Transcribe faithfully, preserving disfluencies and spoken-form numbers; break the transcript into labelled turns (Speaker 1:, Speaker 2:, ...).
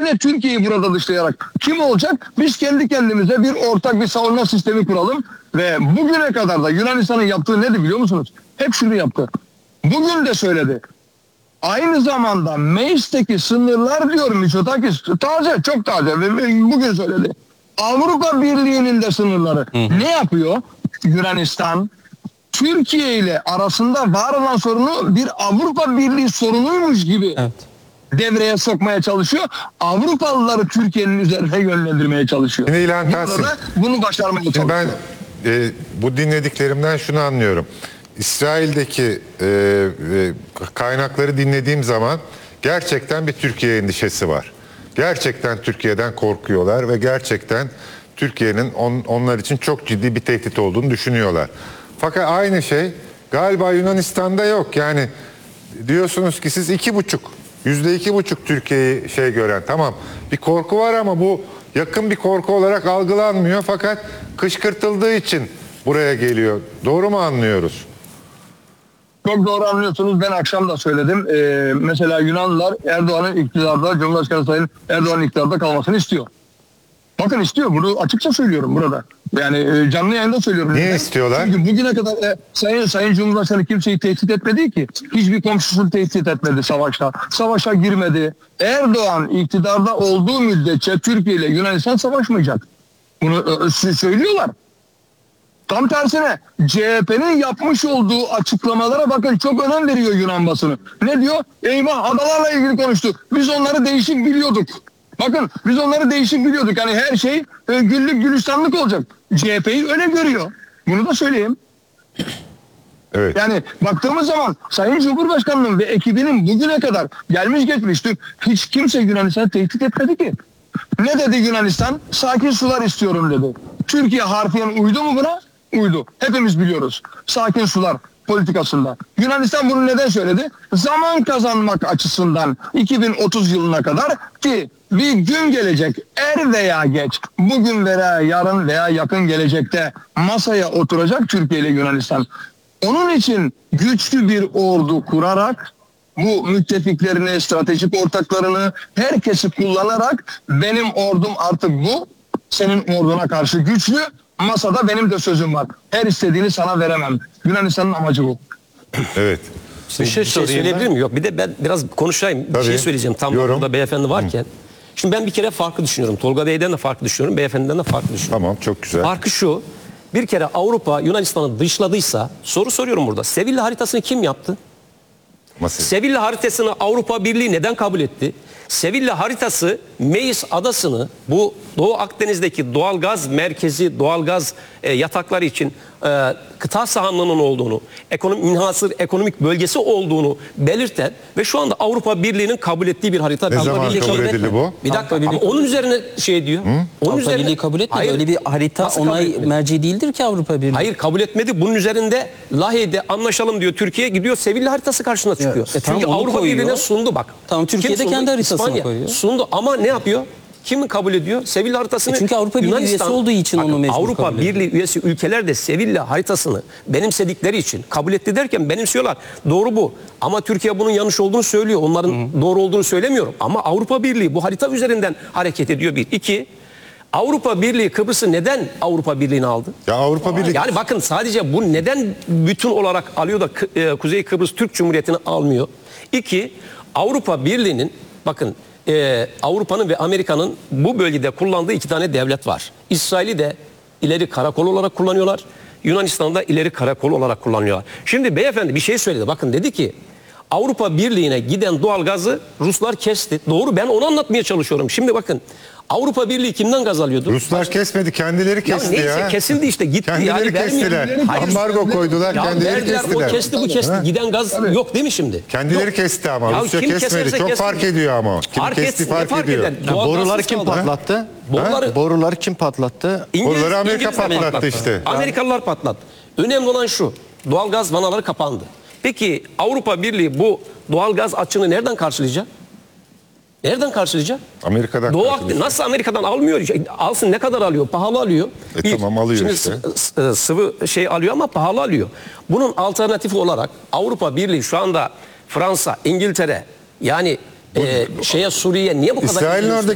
Speaker 1: Yine Türkiye'yi burada dışlayarak kim olacak? Biz kendi kendimize bir ortak bir savunma sistemi kuralım ve bugüne kadar da Yunanistan'ın yaptığı nedir biliyor musunuz? Hep şunu yaptı. Bugün de söyledi. Aynı zamanda Meis'teki sınırlar diyor Mitsotakis, taze, çok taze ve bugün söyledi. Avrupa Birliği'nin de sınırları. Hı. Ne yapıyor? Yunanistan, Türkiye ile arasında var olan sorunu bir Avrupa Birliği sorunuymuş gibi evet. devreye sokmaya çalışıyor. Avrupalıları Türkiye'nin üzerine yönlendirmeye çalışıyor.
Speaker 2: Yine İlhan Tahsin,
Speaker 1: bunu başarmaya çalışıyor.
Speaker 2: Ben e, bu dinlediklerimden şunu anlıyorum. İsrail'deki e, e, kaynakları dinlediğim zaman gerçekten bir Türkiye endişesi var. Gerçekten Türkiye'den korkuyorlar ve gerçekten Türkiye'nin on, onlar için çok ciddi bir tehdit olduğunu düşünüyorlar. Fakat aynı şey galiba Yunanistan'da yok. Yani diyorsunuz ki siz iki buçuk, yüzde iki buçuk Türkiye'yi şey gören, tamam bir korku var ama bu yakın bir korku olarak algılanmıyor. Fakat kışkırtıldığı için buraya geliyor. Doğru mu anlıyoruz?
Speaker 1: Çok doğru anlıyorsunuz. Ben akşam da söyledim. Ee, mesela Yunanlılar Erdoğan'ın iktidarda, Cumhurbaşkanı Sayın Erdoğan'ın iktidarda kalmasını istiyor. Bakın istiyor. Bunu açıkça söylüyorum burada. Yani e, canlı yayında söylüyorum.
Speaker 2: Niye
Speaker 1: Neden?
Speaker 2: istiyorlar?
Speaker 1: Çünkü bugüne kadar e, Sayın Sayın Cumhurbaşkanı kimseyi tehdit etmedi ki. Hiçbir komşusunu tehdit etmedi savaşta. Savaşa girmedi. Erdoğan iktidarda olduğu müddetçe Türkiye ile Yunanistan savaşmayacak. Bunu e, söylüyorlar. Tam tersine C H P'nin yapmış olduğu açıklamalara bakın çok önem veriyor Yunan basını. Ne diyor? Eyvah adalarla ilgili konuştu. Biz onları değişik biliyorduk. Bakın biz onları değişik biliyorduk. Yani her şey e, güllük gülistanlık olacak. C H P'yi öyle görüyor. Bunu da söyleyeyim.
Speaker 2: Evet.
Speaker 1: Yani baktığımız zaman Sayın Cumhurbaşkanı'nın ve ekibinin bugüne kadar gelmiş geçmiştir. Hiç kimse Yunanistan'ı tehdit etmedi ki. Ne dedi Yunanistan? Sakin sular istiyorum dedi. Türkiye harfiyen uydu mu buna? Uydu. Hepimiz biliyoruz. Sakin sular politikasında. Yunanistan bunu neden söyledi? Zaman kazanmak açısından iki bin otuz yılına kadar ki bir gün gelecek er veya geç bugün veya yarın veya yakın gelecekte masaya oturacak Türkiye ile Yunanistan. Onun için güçlü bir ordu kurarak bu müttefiklerini, stratejik ortaklarını herkesi kullanarak benim ordum artık bu. Senin orduna karşı güçlü. Masada benim de sözüm var. Her istediğini sana veremem. Yunanistan'ın amacı bu.
Speaker 2: Evet.
Speaker 3: Bir şey, bir şey söyleyebilir miyim? Yok bir de ben biraz konuşayım.
Speaker 2: Tabii.
Speaker 3: Bir şey söyleyeceğim. Tam
Speaker 2: Yorum.
Speaker 3: burada beyefendi varken. Hı. Şimdi ben bir kere farklı düşünüyorum. Tolga Bey'den de farklı düşünüyorum. Beyefendiden de farklı düşünüyorum.
Speaker 2: Tamam, çok güzel.
Speaker 3: Farkı şu. Bir kere Avrupa Yunanistan'ı dışladıysa soru soruyorum burada. Sevilla haritasını kim yaptı? Nasıl? Sevilla haritasını Avrupa Birliği neden kabul etti? Sevilla haritası Meis adasını bu Doğu Akdeniz'deki doğalgaz merkezi, doğalgaz e, yatakları için e, kıta sahanlığının olduğunu, ekonomik, inhasır ekonomik bölgesi olduğunu belirten ve şu anda Avrupa Birliği'nin kabul ettiği bir harita.
Speaker 2: Ne
Speaker 3: Avrupa
Speaker 2: zaman
Speaker 3: Birliği
Speaker 2: kabul edildi bu?
Speaker 3: Bir dakika ama onun üzerine şey diyor. Hı? Onun
Speaker 4: Avrupa
Speaker 3: üzerine
Speaker 4: Birliği kabul etmedi.
Speaker 3: Hayır,
Speaker 4: öyle bir harita
Speaker 3: nasıl
Speaker 4: onay merci değildir ki Avrupa Birliği.
Speaker 3: Hayır kabul etmedi. Bunun üzerinde Lahey'de anlaşalım diyor. Türkiye gidiyor Sevilla haritası karşısına çıkıyor.
Speaker 4: E, tamam,
Speaker 3: Çünkü Avrupa
Speaker 4: koyuyor.
Speaker 3: Birliği'ne sundu bak.
Speaker 4: Tamam Türkiye de kendi haritasını
Speaker 3: İspanya
Speaker 4: koyuyor.
Speaker 3: sundu ama ne yapıyor? Kimi kabul ediyor? Sevilla haritasını.
Speaker 4: E çünkü Avrupa Birliği üyesi olduğu için
Speaker 3: bakın,
Speaker 4: onu mecbur
Speaker 3: Avrupa
Speaker 4: kabul ediyor.
Speaker 3: Birliği üyesi ülkeler de Sevilla haritasını benimsedikleri için kabul etti derken benimsiyorlar. Doğru bu. Ama Türkiye bunun yanlış olduğunu söylüyor. Onların Hı. doğru olduğunu söylemiyorum. Ama Avrupa Birliği bu harita üzerinden hareket ediyor bir. İki, Avrupa Birliği Kıbrıs'ı neden Avrupa Birliği'ne aldı?
Speaker 2: Ya Avrupa Birliği...
Speaker 3: Yani bakın sadece bu neden bütün olarak alıyor da e, Kuzey Kıbrıs Türk Cumhuriyeti'ni almıyor? İki, Avrupa Birliği'nin bakın e, Avrupa'nın ve Amerika'nın bu bölgede kullandığı iki tane devlet var. İsrail'i de ileri karakol olarak kullanıyorlar. Yunanistan'da ileri karakol olarak kullanıyorlar. Şimdi beyefendi bir şey söyledi. Bakın dedi ki Avrupa Birliği'ne giden doğal gazı Ruslar kesti. Doğru, ben onu anlatmaya çalışıyorum. Şimdi bakın Avrupa Birliği kimden gaz alıyordu?
Speaker 2: Ruslar Baş... kesmedi, kendileri kesti ya.
Speaker 3: Neyse
Speaker 2: ya.
Speaker 3: kesildi işte gitti.
Speaker 2: Kendileri
Speaker 3: yani
Speaker 2: kestiler.
Speaker 3: Hayır,
Speaker 2: ambargo koydular,
Speaker 3: ya
Speaker 2: kendileri
Speaker 3: verdiler,
Speaker 2: kestiler.
Speaker 3: O kesti bu kesti. Ha? Giden gaz Tabii. yok değil mi şimdi?
Speaker 2: Kendileri
Speaker 3: yok.
Speaker 2: kesti ama
Speaker 3: Ya
Speaker 2: Rusya kesmedi. Çok
Speaker 3: kes...
Speaker 2: fark ediyor ama. Kim
Speaker 3: fark
Speaker 2: kesti
Speaker 3: etsin,
Speaker 2: fark,
Speaker 3: fark
Speaker 2: ediyor.
Speaker 3: Ya,
Speaker 5: boruları kim kaldı? patlattı?
Speaker 3: Boruları...
Speaker 5: boruları kim patlattı?
Speaker 3: İngiliz,
Speaker 2: boruları Amerika
Speaker 3: İngilizler
Speaker 2: patlattı,
Speaker 3: patlattı
Speaker 2: işte.
Speaker 3: Amerikalılar patlattı. Önemli olan şu. Doğalgaz vanaları kapandı. Peki Avrupa Birliği bu doğalgaz açığını nereden karşılayacak? Nereden karşılayacak?
Speaker 2: Amerika'dan
Speaker 3: Doğu
Speaker 2: karşılayacak.
Speaker 3: Nasıl Amerika'dan almıyor? Alsın, ne kadar alıyor? Pahalı alıyor.
Speaker 2: E
Speaker 3: Bir,
Speaker 2: tamam alıyor
Speaker 3: şimdi
Speaker 2: işte.
Speaker 3: Sıvı şey alıyor ama pahalı alıyor. Bunun alternatifi olarak Avrupa Birliği şu anda Fransa, İngiltere yani e, şeye Suriye niye bu kadar...
Speaker 2: İsrail'in